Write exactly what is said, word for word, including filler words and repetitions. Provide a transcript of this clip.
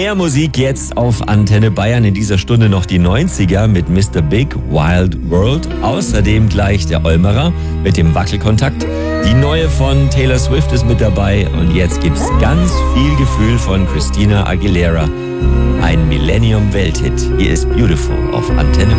Mehr Musik jetzt auf Antenne Bayern. In dieser Stunde noch die neunziger mit Mister Big Wild World. Außerdem gleich der Olmerer mit dem Wackelkontakt. Die neue von Taylor Swift ist mit dabei. Und jetzt gibt's ganz viel Gefühl von Christina Aguilera. Ein Millennium-Welthit. Hier ist Beautiful auf Antenne